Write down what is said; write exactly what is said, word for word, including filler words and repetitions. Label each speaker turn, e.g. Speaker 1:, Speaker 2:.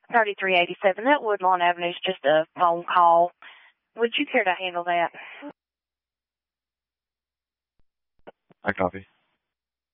Speaker 1: thirty-three eighty-seven. That Woodlawn Avenue is just a phone call. Would you care to handle that?
Speaker 2: I copy.